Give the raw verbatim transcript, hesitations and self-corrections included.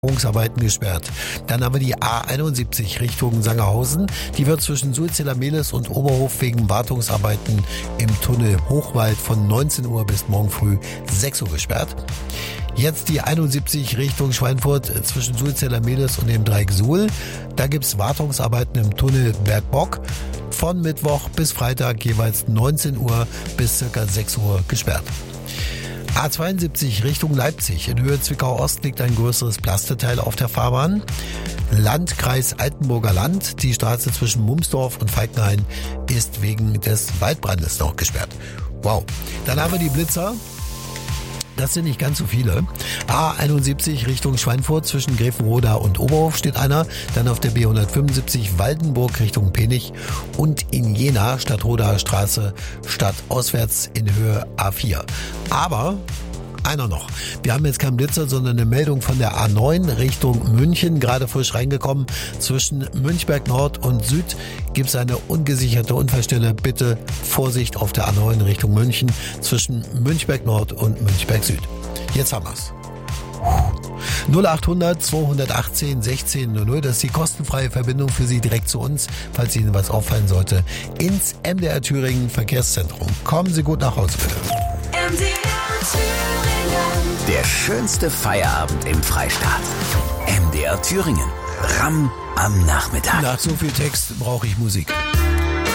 Arbeiten gesperrt. Dann haben wir die A einundsiebzig Richtung Sangerhausen. Die wird zwischen Sulziller-Mehlis und Oberhof wegen Wartungsarbeiten im Tunnel Hochwald von neunzehn Uhr bis morgen früh sechs Uhr gesperrt. Jetzt die einundsiebzig Richtung Schweinfurt zwischen Sulziller-Mehlis und dem Dreieck Suhl. Da gibt's Wartungsarbeiten im Tunnel Bergbock von Mittwoch bis Freitag jeweils neunzehn Uhr bis circa sechs Uhr gesperrt. A zweiundsiebzig Richtung Leipzig. In Höhe Zwickau-Ost liegt ein größeres Plasteteil auf der Fahrbahn. Landkreis Altenburger Land. Die Straße zwischen Mumsdorf und Falkenhain ist wegen des Waldbrandes noch gesperrt. Wow. Dann haben wir die Blitzer. Das sind nicht ganz so viele. A einundsiebzig Richtung Schweinfurt zwischen Grevenroda und Oberhof steht einer. Dann auf der B hundertfünfundsiebzig Waldenburg Richtung Penich und in Jena Stadtrodaer Straße stadtauswärts in Höhe A vier. Aber einer noch. Wir haben jetzt keinen Blitzer, sondern eine Meldung von der A neun Richtung München, gerade frisch reingekommen. Zwischen Münchberg Nord und Süd gibt es eine ungesicherte Unfallstelle. Bitte Vorsicht auf der A neun Richtung München zwischen Münchberg Nord und Münchberg Süd. Jetzt haben wir's. null achthundert zweihundertachtzehn sechzehn null null, das ist die kostenfreie Verbindung für Sie direkt zu uns, falls Ihnen was auffallen sollte, ins M D R Thüringen Verkehrszentrum. Kommen Sie gut nach Hause, bitte. M D R Thüringen. Der schönste Feierabend im Freistaat. M D R Thüringen. R A M am Nachmittag. Nach so viel Text brauche ich Musik.